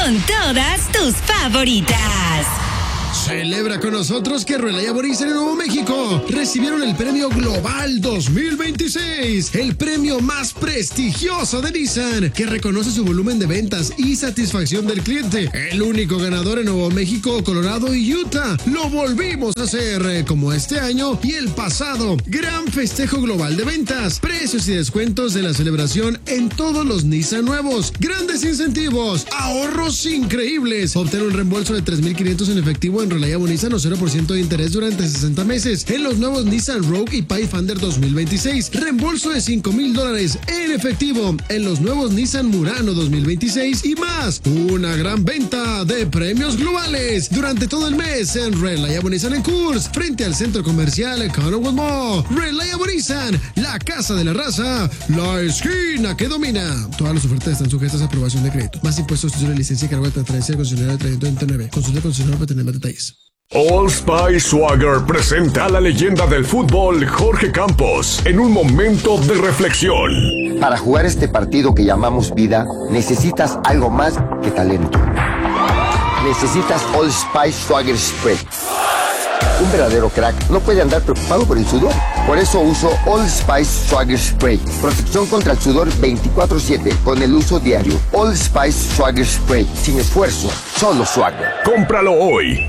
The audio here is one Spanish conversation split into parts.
con todas tus favoritas. Celebra con nosotros que Relay Aborígenes en Nuevo México recibieron el Premio Global 2026, el premio más prestigioso de Nissan, que reconoce su volumen de ventas y satisfacción del cliente. El único ganador en Nuevo México, Colorado y Utah. Lo volvimos a hacer, como este año y el pasado. Gran festejo global de ventas, precios y descuentos de la celebración en todos los Nissan nuevos. Grandes incentivos, ahorros increíbles. Obtener un reembolso de $3,500 en efectivo en Relay Nissan o 0% de interés durante 60 meses en los nuevos Nissan Rogue y Pathfinder 2026. Reembolso de $5,000 en efectivo en los nuevos Nissan Murano 2026 y más. Una gran venta de premios globales durante todo el mes en Relay Nissan en Kurs, frente al centro comercial Conoway Mall. Relay Nissan, la casa de la raza, la esquina que domina. Todas las ofertas están sujetas a aprobación de crédito. Más impuestos, título de licencia y cargo de transferencia del concesionario de 329. Consulta al concesionario para tener más detalles. Old Spice Swagger presenta a la leyenda del fútbol Jorge Campos en un momento de reflexión. Para jugar este partido que llamamos vida, necesitas algo más que talento. Necesitas Old Spice Swagger Spray. Un verdadero crack no puede andar preocupado por el sudor. Por eso uso Old Spice Swagger Spray. Protección contra el sudor 24/7 con el uso diario. Old Spice Swagger Spray. Sin esfuerzo, solo Swagger. ¡Cómpralo hoy!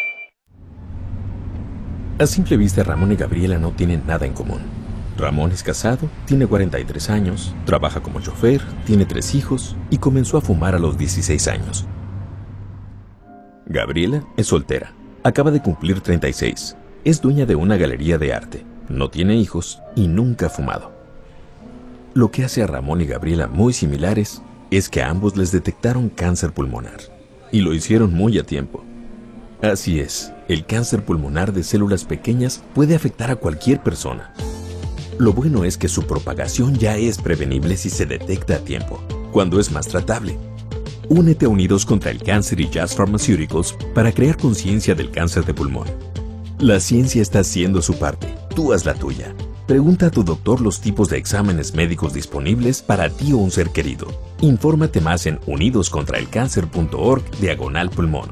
A simple vista, Ramón y Gabriela no tienen nada en común. Ramón es casado, tiene 43 años, trabaja como chofer, tiene 3 hijos y comenzó a fumar a los 16 años. Gabriela es soltera, acaba de cumplir 36, es dueña de una galería de arte, no tiene hijos y nunca ha fumado. Lo que hace a Ramón y Gabriela muy similares es que a ambos les detectaron cáncer pulmonar y lo hicieron muy a tiempo. Así es, el cáncer pulmonar de células pequeñas puede afectar a cualquier persona. Lo bueno es que su propagación ya es prevenible si se detecta a tiempo, cuando es más tratable. Únete a Unidos contra el Cáncer y Jazz Pharmaceuticals para crear conciencia del cáncer de pulmón. La ciencia está haciendo su parte, tú haz la tuya. Pregunta a tu doctor los tipos de exámenes médicos disponibles para ti o un ser querido. Infórmate más en unidoscontraelcáncer.org/pulmón.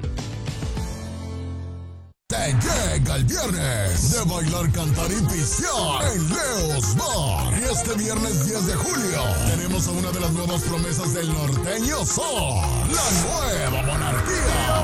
Te llega el viernes de bailar, cantar y pistear en Leo's Bar. Y este viernes 10 de julio tenemos a una de las nuevas promesas del norteño son la Nueva Monarquía.